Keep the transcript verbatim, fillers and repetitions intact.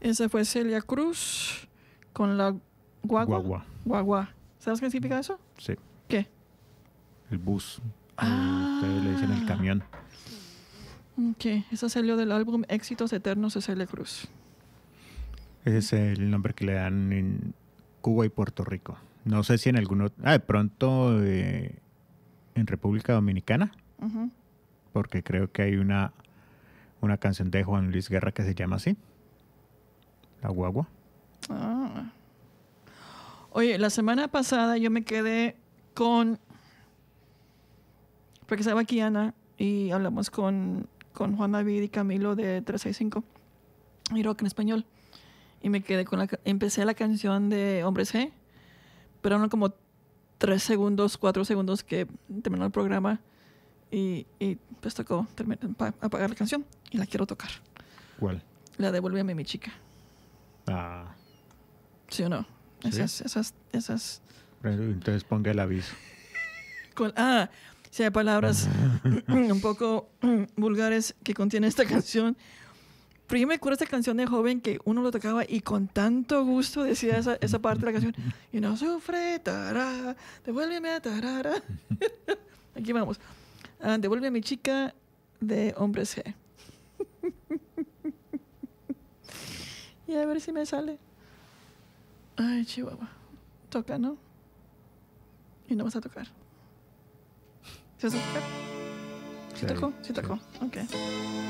Esa fue Celia Cruz con la guagua. Guagua. Guagua. ¿Sabes qué significa eso? Sí. ¿Qué? El bus. Ah. Ustedes le dicen el camión. Ok, eso salió del álbum Éxitos Eternos de Celia Cruz. Ese es el nombre que le dan en Cuba y Puerto Rico. No sé si en alguno... Ah, de pronto eh, en República Dominicana. Uh-huh. Porque creo que hay una, una canción de Juan Luis Guerra que se llama así. La guagua. Ah. Oye, la semana pasada yo me quedé con... Porque estaba aquí Ana y hablamos con, con Juan David y Camilo de trescientos sesenta y cinco y rock en español. Y me quedé con la... Empecé la canción de Hombres G, pero eran como tres segundos, cuatro segundos que terminó el programa y, y pues tocó terminar, apagar la canción y la quiero tocar. ¿Cuál? La Devuélveme mi chica. Ah. ¿Sí o no? ¿Sí? Esas, esas, esas... Entonces ponga el aviso. Con, ah, si hay palabras un poco vulgares que contiene esta canción. Pero yo me acuerdo de esta canción de joven que uno lo tocaba y con tanto gusto decía esa, esa parte de la canción. Y no sufre, tará, devuélveme a tarara. Aquí vamos. Ah, Devuelve a mi chica de Hombres G. Y a ver si me sale. Ay, Chihuahua. Toca, ¿no? Y no vas a tocar. ¿Sí vas a tocar? ¿Sí tocó? Sí tocó. Ok.